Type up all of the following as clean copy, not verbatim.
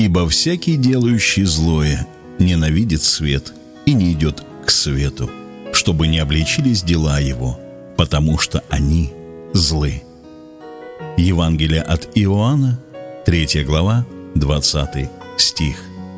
Ибо всякий, делающий злое, ненавидит свет и не идет к свету, чтобы не обличились дела его, потому что они злы». Евангелие от Иоанна, 3 глава, 20 стих.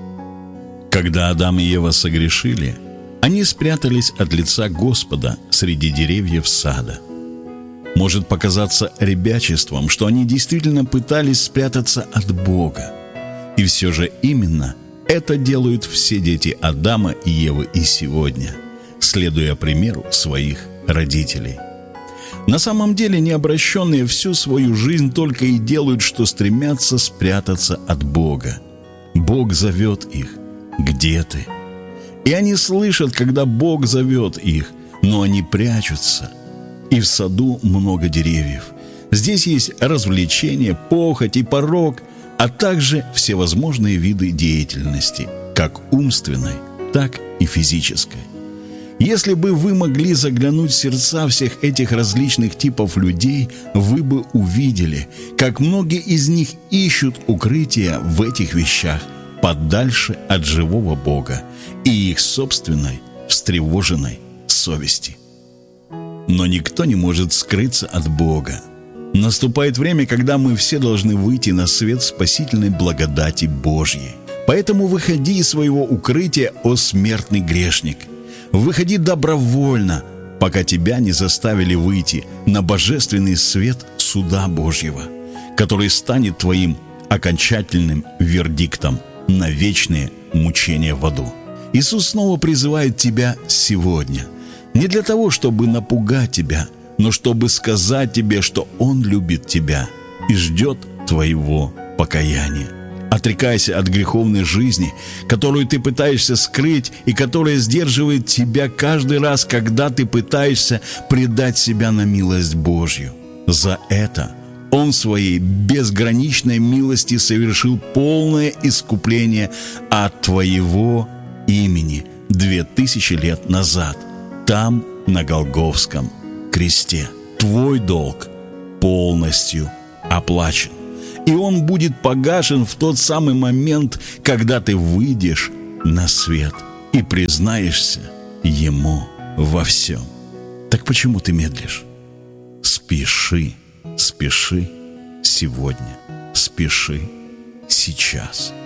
Когда Адам и Ева согрешили, они спрятались от лица Господа среди деревьев сада. Может показаться ребячеством, что они действительно пытались спрятаться от Бога. И все же именно это делают все дети Адама и Евы и сегодня, следуя примеру своих родителей. На самом деле необращенные всю свою жизнь только и делают, что стремятся спрятаться от Бога. Бог зовет их: «Где ты?» И они слышат, когда Бог зовет их, но они прячутся. И в саду много деревьев. Здесь есть развлечения, похоть и порок, а также всевозможные виды деятельности, как умственной, так и физической. Если бы вы могли заглянуть в сердца всех этих различных типов людей, вы бы увидели, как многие из них ищут укрытия в этих вещах, подальше от живого Бога и их собственной встревоженной совести. Но никто не может скрыться от Бога. Наступает время, когда мы все должны выйти на свет спасительной благодати Божьей. Поэтому выходи из своего укрытия, о смертный грешник. Выходи добровольно, пока тебя не заставили выйти на божественный свет суда Божьего, который станет твоим окончательным вердиктом на вечные мучения в аду. Иисус снова призывает тебя сегодня, не для того, чтобы напугать тебя, но чтобы сказать тебе, что Он любит тебя и ждет твоего покаяния. Отрекайся от греховной жизни, которую ты пытаешься скрыть и которая сдерживает тебя каждый раз, когда ты пытаешься предать себя на милость Божью. За это Он своей безграничной милости совершил полное искупление от твоего имени 2000 лет назад, там, на Голгофском кресте. Твой долг полностью оплачен. И он будет погашен в тот самый момент, когда ты выйдешь на свет и признаешься Ему во всем. Так почему ты медлишь? Спеши, спеши сегодня, спеши сейчас.